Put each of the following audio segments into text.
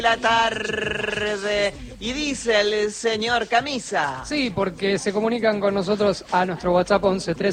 la tarde. Y dice el señor Camisa. Sí, porque se comunican con nosotros a nuestro WhatsApp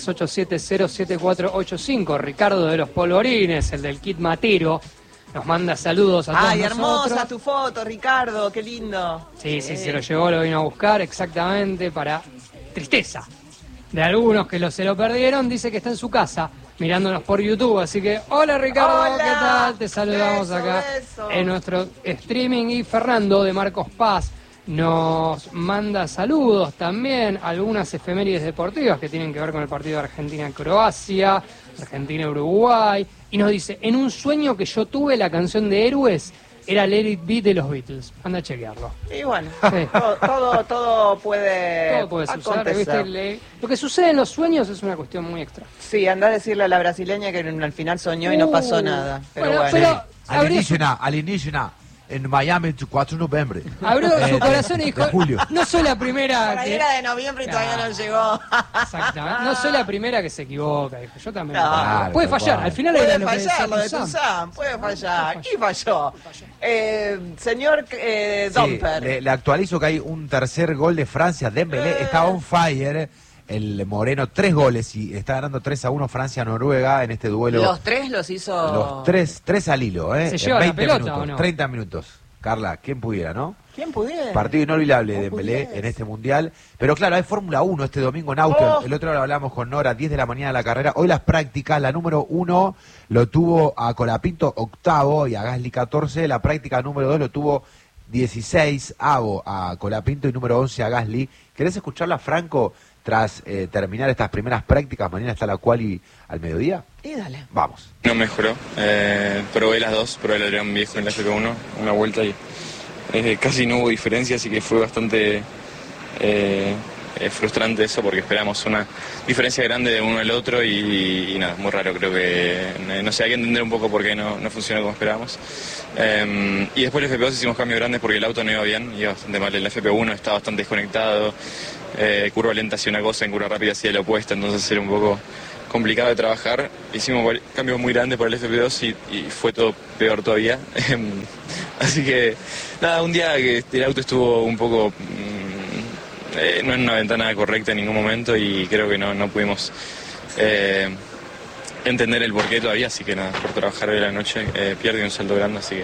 1138707485. Ricardo de los Polvorines, el del Kit Matero, nos manda saludos a todos Ay, nosotros. hermosa tu foto, Ricardo, qué lindo. Sí, se lo llevó, lo vino a buscar exactamente para tristeza de algunos que se lo perdieron. Dice que está en su casa mirándonos por YouTube, así que hola Ricardo, Hola. ¿qué tal? Te saludamos acá en nuestro streaming. Y Fernando de Marcos Paz nos manda saludos también, algunas efemérides deportivas que tienen que ver con el partido de Argentina-Croacia, Argentina-Uruguay, y nos dice, en un sueño que yo tuve, la canción de Héroes era Let It Be de los Beatles. Anda a chequearlo. Y bueno, Sí. todo puede suceder, acontecer. ¿viste? Lo que sucede en los sueños es una cuestión muy extra. Sí, anda a decirle a la brasileña que al final soñó y no pasó nada. Pero bueno. pero abrió Alienígena, en Miami, 4 de noviembre. Abrió su corazón y dijo, de julio. no soy la primera Para que... era de noviembre y todavía no llegó. Exactamente. No soy la primera que se equivoca, dijo. Yo también. Claro, puede fallar, al final era Puede lo que decía fallar lo de Tuzán. Tuzán, puede fallar. Y falló. Señor Domper. Le actualizo que hay un tercer gol de Francia. Dembélé está on fire. El moreno, 3 goles y está ganando 3-1 Francia-Noruega en este duelo. Los tres los hizo. Los tres al hilo, ¿eh? ¿Se En lleva la 20 pelota minutos, o no? 30 minutos. Carla, ¿quién pudiera, no? ¿Quién pudiera? Partido inolvidable de ¿Cómo Dembélé pudiera? en este mundial. Pero claro, hay Fórmula 1 este domingo en auto. Oh. El otro lo hablamos con Nora, 10 de la mañana la carrera. Hoy las prácticas, la número 1 lo tuvo a Colapinto octavo y a Gasly 14. La práctica número 2 lo tuvo 16 a Colapinto y número 11 a Gasly. ¿Querés escucharla, Franco, tras terminar estas primeras prácticas? Mañana está la quali al mediodía. Y dale. Vamos. No mejoró, probé las dos, probé el alerón viejo en la FP1 una vuelta y casi no hubo diferencia, así que fue bastante frustrante eso porque esperamos una diferencia grande de uno al otro y nada, muy raro, creo que no sé, hay que entender un poco por qué no funcionó como esperábamos. Y después en el FP2 hicimos cambios grandes porque el auto no iba bien, iba bastante mal, el FP1 estaba bastante desconectado, curva lenta hacía una cosa, en curva rápida hacía la opuesta, entonces era un poco complicado de trabajar. Hicimos cambios muy grandes para el FP2 y fue todo peor todavía. Así que nada, un día que el auto estuvo un poco no en una ventana correcta en ningún momento y creo que no pudimos entender el porqué todavía, así que nada, por trabajar hoy a la noche pierde un salto grande, así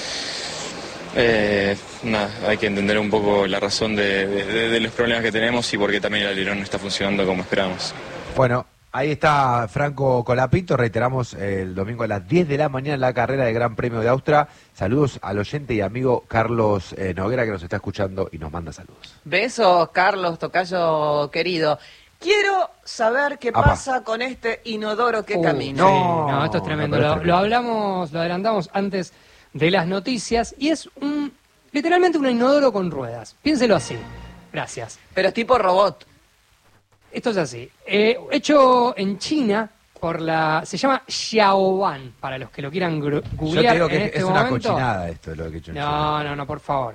que nada, hay que entender un poco la razón de los problemas que tenemos y por qué también el alerón no está funcionando como esperábamos. Bueno, ahí está Franco Colapinto, reiteramos el domingo a las 10 de la mañana la carrera del Gran Premio de Austria. Saludos al oyente y amigo Carlos Noguera que nos está escuchando y nos manda saludos. Besos, Carlos, tocayo querido. Quiero saber qué Apa. pasa con este inodoro que camina. No, esto es tremendo. no, pero es Lo hablamos, lo adelantamos antes de las noticias y es literalmente un inodoro con ruedas. Piénselo así. Gracias. Pero es tipo robot. Esto es así. Hecho en China se llama Xiaoban, para los que lo quieran Yo googlear te digo en que este es una momento. cochinada esto, lo que he hecho en China. No, por favor.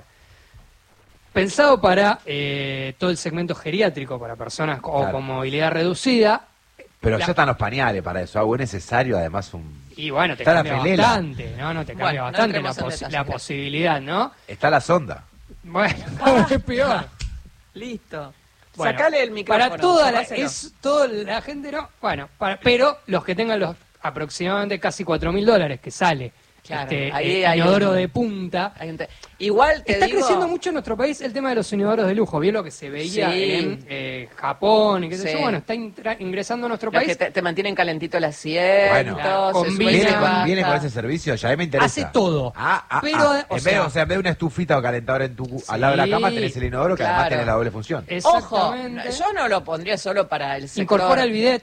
Pensado para todo el segmento geriátrico, para personas Claro. con movilidad reducida. Pero ya están los pañales para eso, algo necesario, además Y bueno, te Está la cambia pelela. bastante, ¿no? Te cambia Bueno, no bastante entremos en detalles, la gracias. posibilidad, ¿no? está la sonda. Bueno, es peor. Listo. Bueno, Sacale el micrófono. Para toda sacáselo. toda la gente, ¿no? Bueno, pero los que tengan los aproximadamente casi $4.000 que sale Claro, ahí hay inodoro un- de punta. Igual te Está digo... creciendo mucho en nuestro país el tema de los inodoros de lujo. ¿Vio lo que se veía Sí. en Japón y qué sé Sí. yo? Bueno, está ingresando a nuestro Los que país. te mantienen calentito el asiento, Bueno, se combina. suele basta. ¿Viene con ese servicio? Ya me interesa. Hace todo. Pero, o en sea- vez de una estufita o calentador al lado de la cama, tenés el inodoro que además claro. tiene la doble función. Ojo, Exactamente. yo no lo pondría solo para el sector. Incorpora el bidet.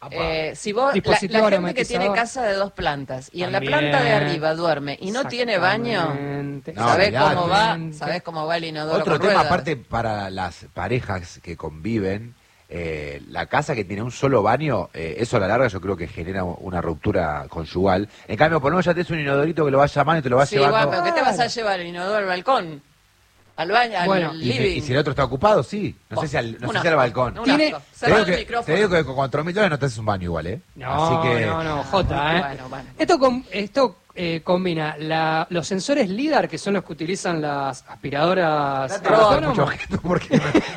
Si vos, Dispositivo la gente que tiene aromatizador. casa de 2 plantas y en la También. planta de arriba duerme y no tiene baño, Exactamente. No, ¿sabés olvidate. cómo va? ¿Sabés cómo va el inodoro Otro con tema, ruedas? aparte para las parejas que conviven, la casa que tiene un solo baño, eso a la larga yo creo que genera una ruptura conyugal. En cambio, por lo menos ya tenés un inodorito que lo vas llamando y te lo vas Sí, llevando. bueno, pero ¿qué te vas a llevar el inodoro al balcón? ¿Al baño? Bueno, ¿Al Y living? si el otro está ocupado, sí. No sé si al balcón. Un Tiene- asco. Te Cerrá digo, el te micrófono. digo que con $4.000 no te haces un baño igual, ¿eh? No, Así que no, Jota, ¿eh? Bueno. Esto combina los sensores LIDAR, que son los que utilizan las aspiradoras Mucho autónomas. gesto porque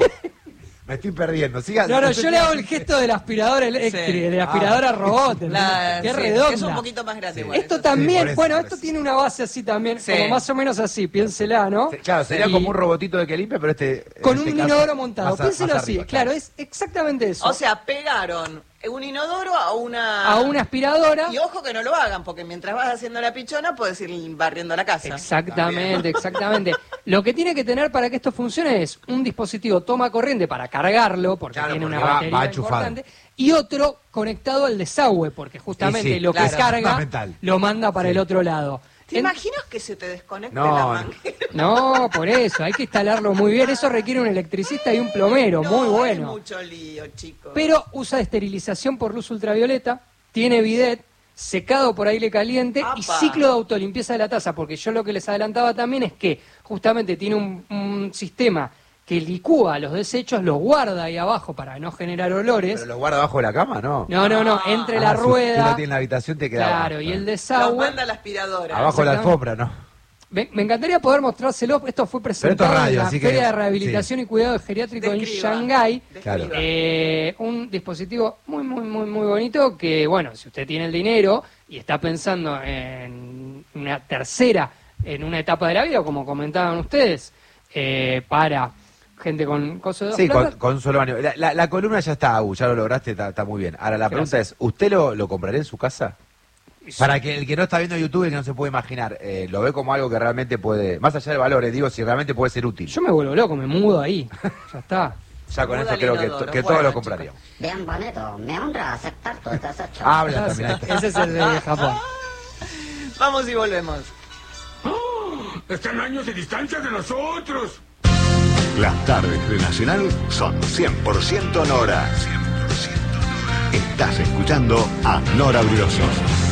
me estoy perdiendo. Siga, No, yo le hago el gesto de la aspiradora eléctrica, de la aspiradora robot. Que es redonda. Es un poquito más grande. Igual, esto también, eso, bueno, por esto eso. tiene una base así también, como más o menos así, piénsela, ¿no? Claro, sería Y como un robotito de que limpia, pero con en un este caso, inodoro montado. más Piénselo más así, arriba, claro, es exactamente eso. O sea, pegaron un inodoro a una aspiradora. Y ojo que no lo hagan, porque mientras vas haciendo la pichona puedes ir barriendo la casa. Exactamente, exactamente. Lo que tiene que tener para que esto funcione es un dispositivo toma corriente para cargarlo, porque Claro, tiene porque una va batería enchufado. importante, y otro conectado al desagüe, porque justamente Sí, lo claro, que carga fundamental. lo manda para el otro lado. ¿Te imaginas que se te desconecte No, la no. manguera? No, por eso, hay que instalarlo muy bien. Eso requiere un electricista y un plomero, muy bueno. Hay mucho lío, chicos. Pero usa esterilización por luz ultravioleta, tiene bidet, secado por aire caliente y ¡Apa! ciclo de autolimpieza de la taza, porque yo lo que les adelantaba también es que justamente tiene un sistema que licúa los desechos, los guarda ahí abajo para no generar olores. ¿Pero lo guarda abajo de la cama? No. No, entre la Si tú rueda. lo tienes en la habitación, te queda Claro, abajo. y el Los desagüe. manda a la aspiradora. Abajo de la Exactamente. alfombra, ¿no? Me encantaría poder mostrárselo. Esto fue presentado radio, en la así que- Feria de Rehabilitación y Cuidado Geriátrico en Describa. Shanghái. Claro. Un dispositivo muy bonito que, bueno, si usted tiene el dinero y está pensando en una tercera, en una etapa de la vida, como comentaban ustedes, para gente con cosas de Sí, dos plazas, con un solo año. La columna ya está, Agu, ya lo lograste, está muy bien. Ahora, la pregunta es, ¿usted lo compraría en su casa? Para que el que no está viendo YouTube y que no se puede imaginar, lo ve como algo que realmente puede, más allá del valor, digo, si realmente puede ser útil. yo me vuelvo loco, me mudo ahí. Ya está. Ya con Muda eso al creo inodoro. que Bueno, todos lo chicos. compraríamos. Bien bonito, me honra aceptar tu desecho. Habla también. ahí está. Ese es el de Japón. Vamos y volvemos. Están años de distancia de nosotros. Las tardes de Nacional son 100% Nora. Estás escuchando a Nora Bruloso.